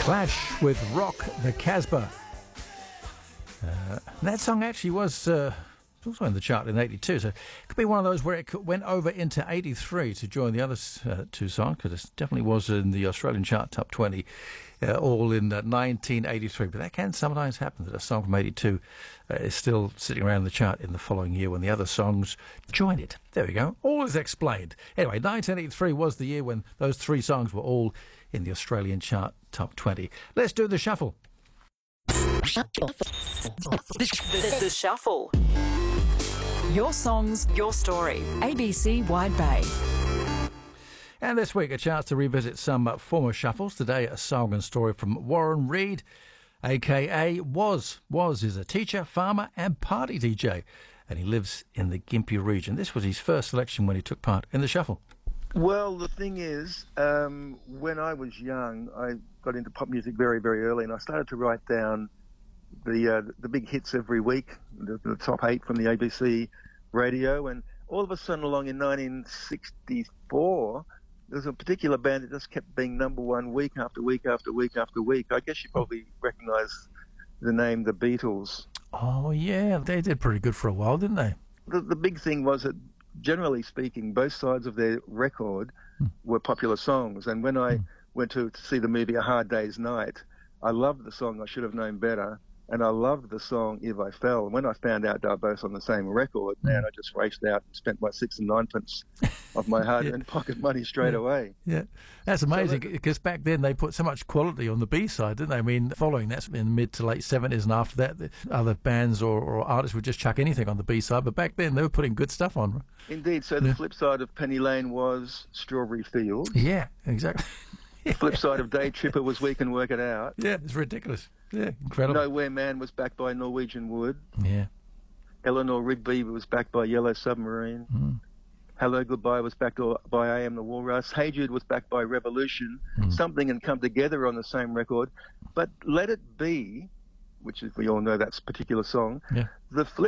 Clash with Rock the Casbah. That song actually was also in the chart in 82, so it could be one of those where it went over into 83 to join the other two songs, because it definitely was in the Australian chart top 20, all in 1983. But that can sometimes happen, that a song from 82 is still sitting around the chart in the following year when the other songs join it. There we go. All is explained. Anyway, 1983 was the year when those three songs were all in the Australian chart top 20. Let's do the shuffle. The Shuffle. Your songs, your story. ABC Wide Bay. And this week, a chance to revisit some former shuffles. Today, a song and story from Warren Reid, a.k.a. Was. Was is a teacher, farmer and party DJ, and he lives in the Gympie region. This was his first selection when he took part in the shuffle. Well, the thing is, when I was young, I got into pop music very, very early, and I started to write down the big hits every week, the top 8 from the ABC radio, and all of a sudden along in 1964, there was a particular band that just kept being number one week after week after week after week. I guess you probably recognise the name The Beatles. Oh, yeah, they did pretty good for a while, didn't they? The big thing was that, generally speaking, both sides of their record were popular songs, and when I went to see the movie A Hard Day's Night, I loved the song I Should Have Known Better, and I loved the song If I Fell. And when I found out they were both on the same record, man, I just raced out and spent my 6 and 9pence of my hard-earned pocket money straight away. Yeah, that's amazing, because back then they put so much quality on the B-side, didn't they? I mean, following that in the mid to late 70s, and after that, the other bands or artists would just chuck anything on the B-side, but back then they were putting good stuff on. Indeed, so the flip side of Penny Lane was Strawberry Fields. Yeah, exactly. The flip side of Day Tripper was We Can Work It Out. Yeah, it's ridiculous. Yeah, incredible. Nowhere Man was backed by Norwegian Wood. Yeah. Eleanor Rigby was backed by Yellow Submarine. Hello Goodbye was backed by I Am the Walrus. Hey Jude was backed by Revolution. Something and Come Together on the same record. But Let It Be, which is, we all know that particular song, the flip